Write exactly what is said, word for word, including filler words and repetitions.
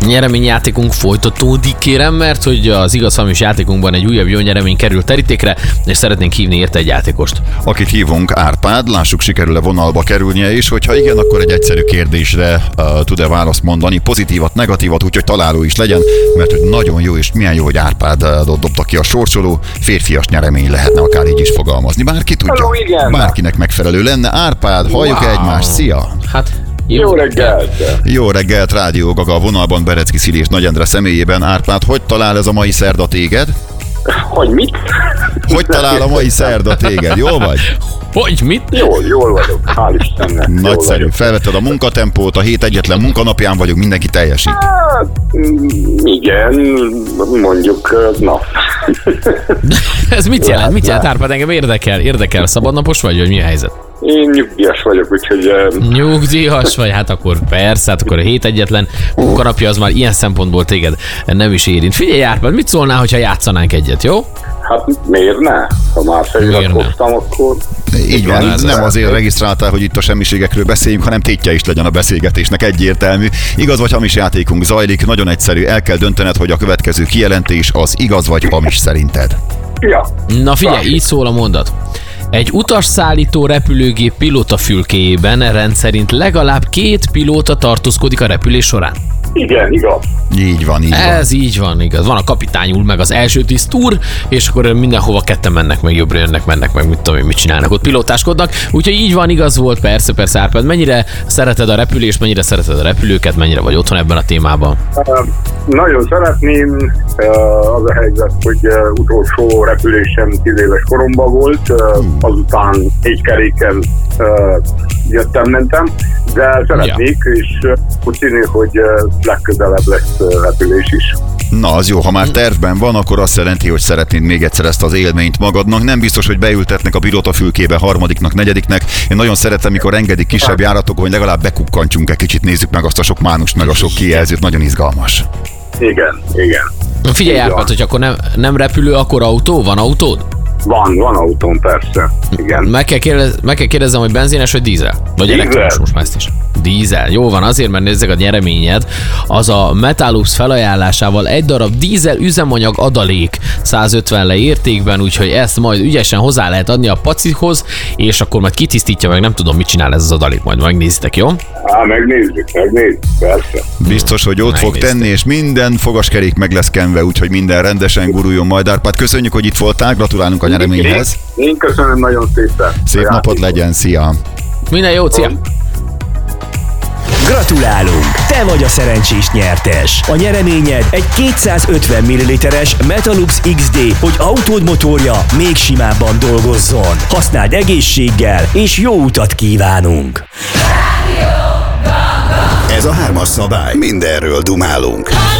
Nyereményjátékunk folytatódik, kérem, mert hogy az igaz-hamis játékunkban egy újabb jó nyeremény kerül terítékre, és szeretnénk hívni érte egy játékost. Akit hívunk, Árpád, lássuk, sikerül-e vonalba kerülnie, és hogyha igen, akkor egy egyszerű kérdésre uh, tud-e választ mondani, pozitívat, negatívat, úgyhogy találó is legyen, mert hogy nagyon jó, és milyen jó, hogy Árpád uh, dobta ki a sorsoló, férfias nyeremény lehetne, akár így is fogalmazni. Bárki tudja, Hello, igen. bárkinek megfelelő lenne. Árpád, halljuk wow. egymást, szia! Hát, Jó, jó reggelt! Jó reggelt, Rádió Gaga a vonalban Berecki Szili és Nagy Endre személyében. Árpád, hogy talál ez a mai szerda téged? Hogy mit? Hogy talál a mai szerda téged? Jól vagy? Hogy mit? Jól, jól vagyok, hál' Istennek. Nagyszerű. Felvetted a munkatempót, a hét egyetlen munkanapján vagyok, mindenki teljesít. Hát, igen, mondjuk, na. Ez mit jelent? Mit jelent, Árpád? Engem érdekel, érdekel. Szabadnapos vagy, vagy mi a helyzet? Én nyugdíjas vagyok, úgyhogy... Nyugdíjas vagy? Hát akkor persze, hát akkor a hét egyetlen munkanapja az már ilyen szempontból téged nem is érint. Figyelj, Árpád, mit szólnál, hogyha játszanánk egyet, jó? Hát miért ne? Ha már feliratkoztam, akkor... Így van, ez nem azért regisztráltál, hogy itt a semmiségekről beszéljünk, hanem tétje is legyen a beszélgetésnek, egyértelmű. Igaz vagy hamis játékunk zajlik, nagyon egyszerű, el kell döntened, hogy a következő kijelentés az igaz vagy hamis szerinted. Ja. Na figyelj, így szól a mondat. Egy utasszállító repülőgép pilótafülkéjében rendszerint legalább két pilóta tartózkodik a repülés során. Igen, igaz. Így van, így van. Ez így van, igaz. Van a kapitány úr, meg az első tiszt úr, és akkor mindenhova ketten mennek, meg jobbra jönnek, mennek, meg mit tudom én, mit csinálnak, ott pilótáskodnak. Úgyhogy így van, igaz volt, persze, persze, Árpád. Mennyire szereted a repülést, mennyire szereted a repülőket, mennyire vagy otthon ebben a témában? Uh, nagyon szeretném. Uh, az a helyzet, hogy uh, utolsó repülésem tíz éves koromban volt, uh, azután egy keréken uh, jöttem, mentem, de szeretnék, ja. és uh, úgy tűnik, hogy uh, legközelebb lesz uh, repülés is. Na, az jó, ha már tervben van, akkor azt jelenti, hogy szeretnéd még egyszer ezt az élményt magadnak. Nem biztos, hogy beültetnek a pilótafülkébe harmadiknak, negyediknek. Én nagyon szeretem, mikor engedik kisebb járatokon, hogy legalább bekukkantsunk egy kicsit, nézzük meg azt a sok mánust, meg a sok kijelzőt, nagyon izgalmas. Igen, igen. Figyelj, Árpád, hogy akkor nem, nem repülő, akkor autó? Van autód? Van, van autón, persze. Igen. Meg kell, kérdez, meg kell kérdezem, hogy benzines vagy dízel? Vagy Dízel. elektromos most már ezt is. Dízel. Jó van, azért, mert nézzek a nyereményed. Az a Metalux felajánlásával egy darab dízel üzemanyag adalék százötven le értékben, úgyhogy ezt majd ügyesen hozzá lehet adni a pacikhoz, és akkor majd kitisztítja meg, nem tudom, mit csinál ez az adalék, majd megnézitek, jó? Á, megnézzük, megnézzük, persze. Biztos, hogy ott fog tenni, és minden fogaskerék meg lesz kenve, úgyhogy minden rendesen guruljon majd. Árpád, köszönjük, hogy itt voltál, gratulálunk a nyereményhez. Én, én köszönöm nagyon szépen. Szép napot legyen, szia! Minden jó, szia! Gratulálunk! Te vagy a szerencsés nyertes! A nyereményed egy kétszázötven milliliteres Metalux iksz dé, hogy autód motorja még simábban dolgozzon. Használd egészséggel, és jó utat kívánunk! Ez a hármas szabály. Mindenről dumálunk.